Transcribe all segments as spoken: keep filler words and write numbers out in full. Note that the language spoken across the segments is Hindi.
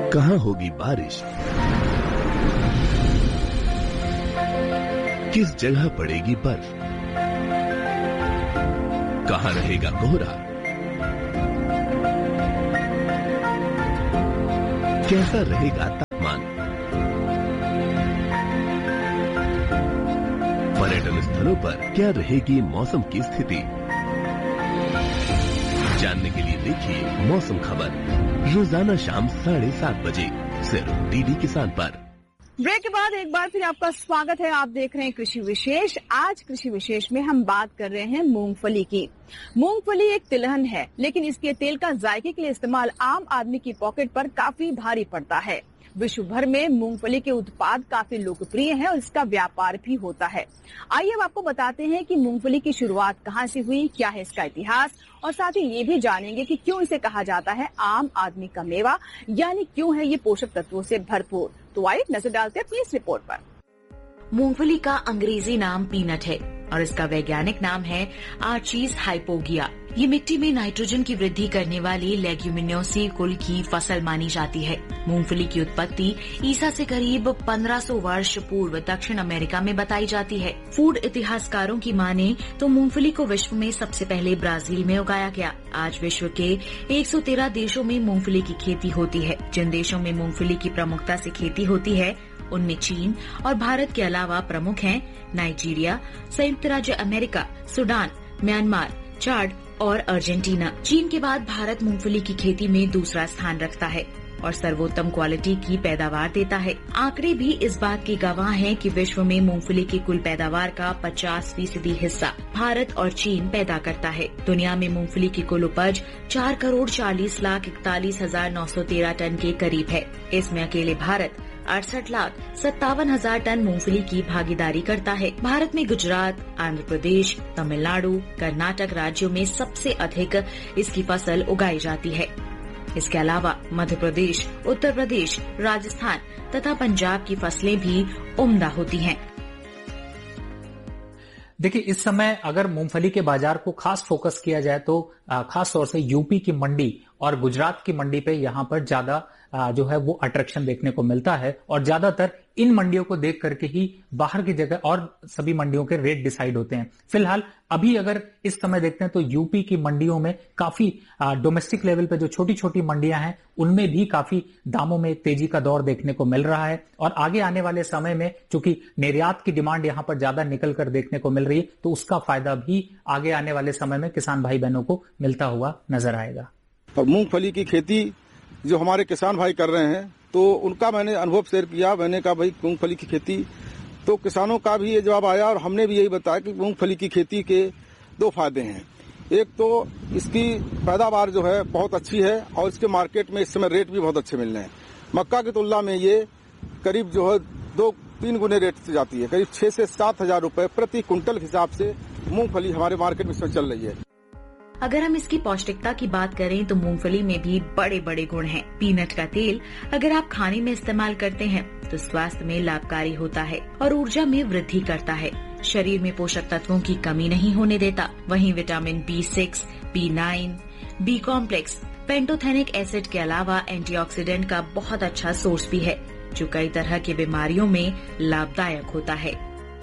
कहाँ होगी बारिश, किस जगह पड़ेगी बर्फ, कहाँ रहेगा कोहरा, कैसा रहेगा तापमान, पर्यटन स्थलों पर क्या रहेगी मौसम की स्थिति। जानने के लिए देखिए मौसम खबर रोजाना शाम साढ़े सात बजे सिर्फ डीडी किसान पर। ब्रेक के बाद एक बार फिर आपका स्वागत है। आप देख रहे हैं कृषि विशेष। आज कृषि विशेष में हम बात कर रहे हैं मूंगफली की। मूंगफली एक तिलहन है, लेकिन इसके तेल का जायके के लिए इस्तेमाल आम आदमी की पॉकेट पर काफी भारी पड़ता है। विश्व भर में मूंगफली के उत्पाद काफी लोकप्रिय हैं और इसका व्यापार भी होता है। आइए अब आपको बताते हैं कि मूंगफली की शुरुआत कहां से हुई, क्या है इसका इतिहास, और साथ ही ये भी जानेंगे कि क्यों इसे कहा जाता है आम आदमी का मेवा, यानी क्यों है ये पोषक तत्वों से भरपूर। तो आइए नजर डालते हैं अपनी इस रिपोर्ट पर। मूंगफली का अंग्रेजी नाम पीनट है और इसका वैज्ञानिक नाम है आर्चीज हाइपोगिया। ये मिट्टी में नाइट्रोजन की वृद्धि करने वाली लेग्यूमिनोसी कुल की फसल मानी जाती है। मूंगफली की उत्पत्ति ईसा से करीब पंद्रह सौ वर्ष पूर्व दक्षिण अमेरिका में बताई जाती है। फूड इतिहासकारों की माने तो मूंगफली को विश्व में सबसे पहले ब्राजील में उगाया गया। आज विश्व के एक सौ तेरह देशों में मूंगफली की खेती होती है। जिन देशों में मूंगफली की प्रमुखता से खेती होती है उनमें चीन और भारत के अलावा प्रमुख हैं नाइजीरिया, संयुक्त राज्य अमेरिका, सूडान, म्यांमार, चाड और अर्जेंटीना। चीन के बाद भारत मूंगफली की खेती में दूसरा स्थान रखता है और सर्वोत्तम क्वालिटी की पैदावार देता है। आंकड़े भी इस बात की गवाह हैं कि विश्व में मूंगफली की कुल पैदावार का पचास फीसदी हिस्सा भारत और चीन पैदा करता है। दुनिया में मूंगफली की कुल उपज चार करोड़ चालीस लाख इकतालीस हजार नौ सौ तेरह टन के करीब है। इसमें अकेले भारत अड़सठ लाख सत्तावन हजार टन मूंगफली की भागीदारी करता है। भारत में गुजरात, आंध्र प्रदेश, तमिलनाडु, कर्नाटक राज्यों में सबसे अधिक इसकी फसल उगाई जाती है। इसके अलावा मध्य प्रदेश, उत्तर प्रदेश, राजस्थान तथा पंजाब की फसलें भी उम्दा होती हैं। देखिए, इस समय अगर मूंगफली के बाजार को खास फोकस किया जाए तो खास तौर से यूपी की मंडी और गुजरात की मंडी पे यहाँ पर ज्यादा जो है वो अट्रैक्शन देखने को मिलता है और ज्यादातर इन मंडियों को देख करके ही बाहर की जगह और सभी मंडियों के रेट डिसाइड होते हैं। फिलहाल अभी अगर इस समय देखते हैं तो यूपी की मंडियों में काफी डोमेस्टिक लेवल पे जो छोटी छोटी मंडियां हैं उनमें भी काफी दामों में तेजी का दौर देखने को मिल रहा है और आगे आने वाले समय में चूंकि निर्यात की डिमांड यहाँ पर ज्यादा निकल कर देखने को मिल रही है तो उसका फायदा भी आगे आने वाले समय में किसान भाई बहनों को मिलता हुआ नजर आएगा। और मूंगफली की खेती जो हमारे किसान भाई कर रहे हैं तो उनका मैंने अनुभव शेयर किया। मैंने कहा भाई मूंगफली की खेती, तो किसानों का भी ये जवाब आया और हमने भी यही बताया कि मूंगफली की खेती के दो फायदे हैं। एक तो इसकी पैदावार जो है बहुत अच्छी है और इसके मार्केट में इस समय रेट भी बहुत अच्छे मिल रहे हैं। मक्का की तुलना में ये करीब जो है दो तीन गुने रेट से जाती है। करीब छह से सात हजार रूपये प्रति कुंटल हिसाब से मूंगफली हमारे मार्केट में इसमें चल रही है। अगर हम इसकी पौष्टिकता की बात करें तो मूंगफली में भी बड़े बड़े गुण हैं। पीनट का तेल अगर आप खाने में इस्तेमाल करते हैं तो स्वास्थ्य में लाभकारी होता है और ऊर्जा में वृद्धि करता है। शरीर में पोषक तत्वों की कमी नहीं होने देता। वहीं vitamin B six, B nine, B complex, pantothenic acid के अलावा एंटीऑक्सीडेंट का बहुत अच्छा सोर्स भी है जो कई तरह की बीमारियों में लाभदायक होता है।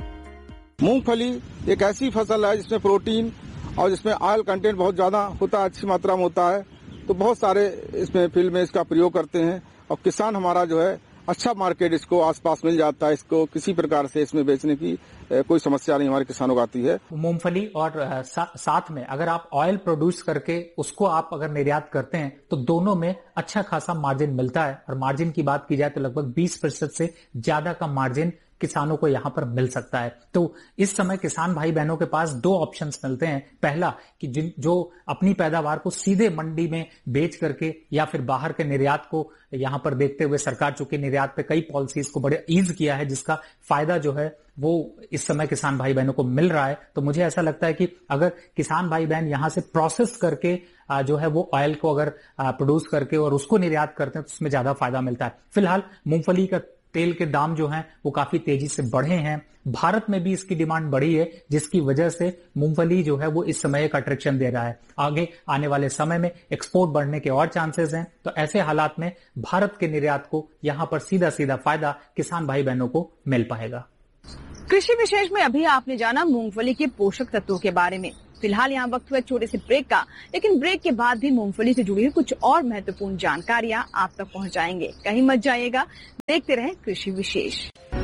मूंगफली एक ऐसी फसल है जिसमें प्रोटीन और जिसमें ऑयल कंटेंट बहुत ज्यादा होता है, अच्छी मात्रा में होता है। तो बहुत सारे इसमें फील्ड में इसका प्रयोग करते हैं और किसान हमारा जो है अच्छा मार्केट इसको आसपास मिल जाता है। इसको किसी प्रकार से इसमें बेचने की कोई समस्या नहीं हमारे किसानों को आती है। मूंगफली और सा, साथ में अगर आप ऑयल प्रोड्यूस करके उसको आप अगर निर्यात करते हैं तो दोनों में अच्छा खासा मार्जिन मिलता है और मार्जिन की बात की जाए तो लगभग बीस प्रतिशत से ज्यादा का मार्जिन किसानों को यहाँ पर मिल सकता है। तो इस समय किसान भाई बहनों के पास दो ऑप्शंस मिलते हैं। पहला कि जिन जो अपनी पैदावार को सीधे मंडी में बेच करके या फिर बाहर के निर्यात को यहाँ पर देखते हुए सरकार चूंकि निर्यात पे कई पॉलिसीज को बड़े ईज किया है जिसका फायदा जो है वो इस समय किसान भाई बहनों को मिल रहा है। तो मुझे ऐसा लगता है कि अगर किसान भाई बहन यहाँ से प्रोसेस करके जो है वो ऑयल को अगर प्रोड्यूस करके और उसको निर्यात करते हैं तो उसमें ज्यादा फायदा मिलता है। फिलहाल मूंगफली का तेल के दाम जो हैं वो काफी तेजी से बढ़े हैं। भारत में भी इसकी डिमांड बढ़ी है, जिसकी वजह से मूंगफली जो है वो इस समय एक अट्रैक्शन दे रहा है। आगे आने वाले समय में एक्सपोर्ट बढ़ने के और चांसेस हैं। तो ऐसे हालात में भारत के निर्यात को यहां पर सीधा सीधा फायदा किसान भाई बहनों को मिल पाएगा। कृषि विशेष में अभी आपने जाना मूंगफली के पोषक तत्वों के बारे में। फिलहाल यहाँ वक्त हुआ छोटे से ब्रेक का, लेकिन ब्रेक के बाद भी मूंगफली से जुड़ी हुई कुछ और महत्वपूर्ण जानकारियां आप तक पहुंचाएंगे। कहीं मत जाइएगा, देखते रहें कृषि विशेष।